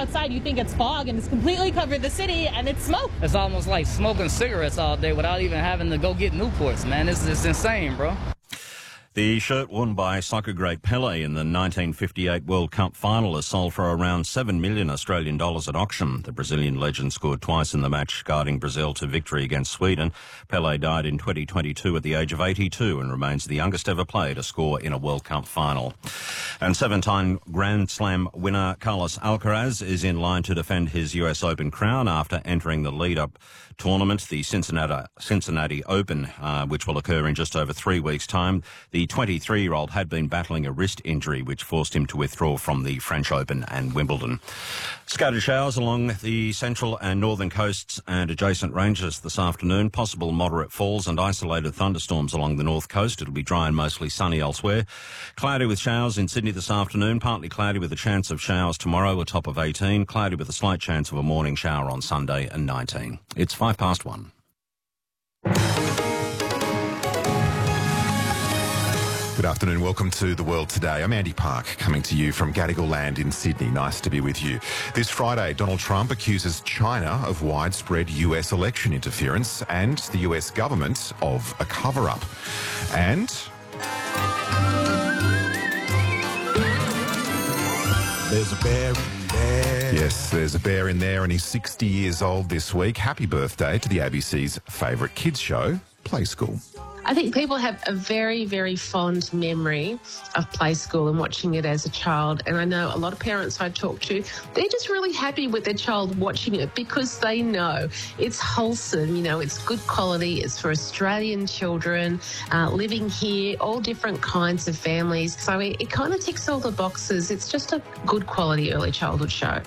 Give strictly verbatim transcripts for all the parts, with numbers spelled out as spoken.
outside, you think it's fog, and it's completely covered the city, and it's smoke. It's almost like smoking cigarettes all day without even having to go get Newports, man. This is insane, bro. The shirt worn by soccer great Pelé in the nineteen fifty-eight World Cup final has sold for around seven million Australian dollars at auction. The Brazilian legend scored twice in the match, guiding Brazil to victory against Sweden. Pelé died in twenty twenty-two at the age of eighty-two and remains the youngest ever player to score in a World Cup final. And seven-time Grand Slam winner Carlos Alcaraz is in line to defend his U S Open crown after entering the lead-up tournament, the Cincinnati, Cincinnati Open, uh, which will occur in just over three weeks' time. The twenty-three-year-old had been battling a wrist injury which forced him to withdraw from the French Open and Wimbledon. Scattered showers along the central and northern coasts and adjacent ranges this afternoon. Possible moderate falls and isolated thunderstorms along the north coast. It'll be dry and mostly sunny elsewhere. Cloudy with showers in Sydney this afternoon. Partly cloudy with a chance of showers tomorrow, a top of eighteen. Cloudy with a slight chance of a morning shower on Sunday and nineteen. It's five past one. Good afternoon. Welcome to The World Today. I'm Andy Park, coming to you from Gadigal Land in Sydney. Nice to be with you. This Friday, Donald Trump accuses China of widespread U S election interference and the U S government of a cover-up. And there's a bear in there. Yes, there's a bear in there, and he's sixty years old this week. Happy birthday to the A B C's favourite kids show, Play School. I think people have a very, very fond memory of Play School and watching it as a child. And I know a lot of parents I talk to, they're just really happy with their child watching it because they know it's wholesome, you know, it's good quality, it's for Australian children uh, living here, all different kinds of families. So it, it kind of ticks all the boxes. It's just a good quality early childhood show.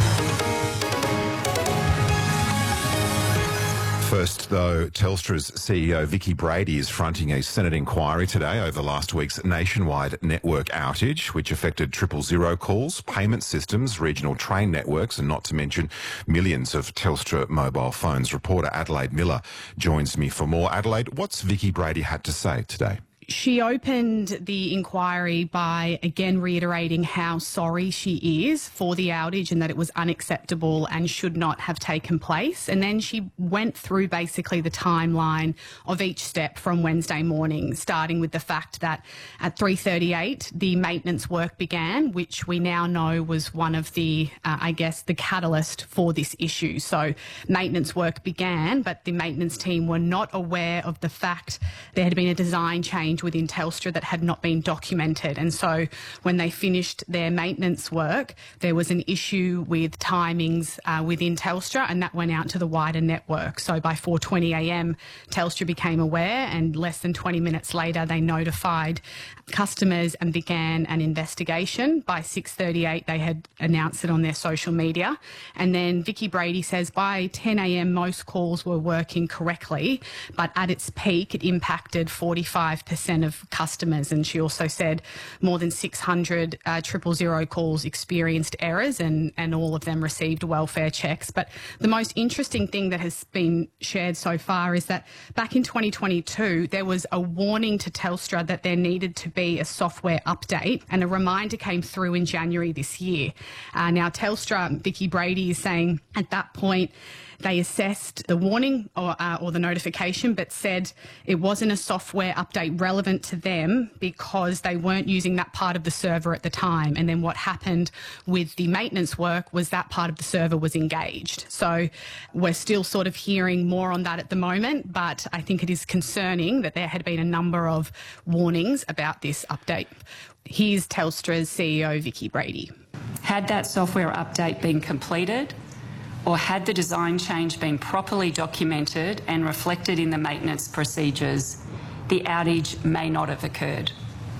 First, though, Telstra's C E O Vicki Brady is fronting a Senate inquiry today over last week's nationwide network outage, which affected triple zero calls, payment systems, regional train networks, and not to mention millions of Telstra mobile phones. Reporter Adelaide Miller joins me for more. Adelaide, what's Vicki Brady had to say today? She opened the inquiry by again reiterating how sorry she is for the outage and that it was unacceptable and should not have taken place. And then she went through basically the timeline of each step from Wednesday morning, starting with the fact that at three thirty-eight the maintenance work began, which we now know was one of the, uh, I guess, the catalyst for this issue. So maintenance work began, but the maintenance team were not aware of the fact there had been a design change within Telstra that had not been documented. And so when they finished their maintenance work, there was an issue with timings uh, within Telstra, and that went out to the wider network. So by four twenty a m, Telstra became aware, and less than twenty minutes later, they notified customers and began an investigation. By six thirty-eight, they had announced it on their social media. And then Vicki Brady says by ten a m, most calls were working correctly, but at its peak, it impacted forty-five percent of customers. And she also said more than six hundred uh, triple zero calls experienced errors, and, and all of them received welfare checks. But the most interesting thing that has been shared so far is that back in twenty twenty-two, there was a warning to Telstra that there needed to be a software update, and a reminder came through in January this year. Uh, now, Telstra, Vicki Brady is saying at that point, they assessed the warning or, uh, or the notification, but said it wasn't a software update relevant to them because they weren't using that part of the server at the time. And then what happened with the maintenance work was that part of the server was engaged. So we're still sort of hearing more on that at the moment, but I think it is concerning that there had been a number of warnings about this update. Here's Telstra's C E O, Vicki Brady. Had that software update been completed, or had the design change been properly documented and reflected in the maintenance procedures, the outage may not have occurred.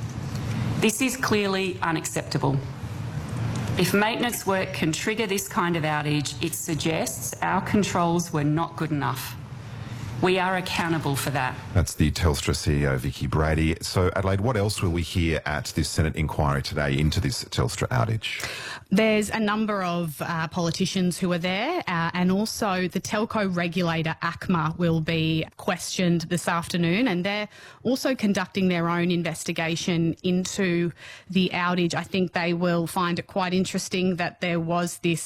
This is clearly unacceptable. If maintenance work can trigger this kind of outage, it suggests our controls were not good enough. We are accountable for that. That's the Telstra C E O, Vicki Brady. So, Adelaide, what else will we hear at this Senate inquiry today into this Telstra outage? There's a number of uh, politicians who are there, uh, and also the telco regulator, ACMA, will be questioned this afternoon, and they're also conducting their own investigation into the outage. I think they will find it quite interesting that there was this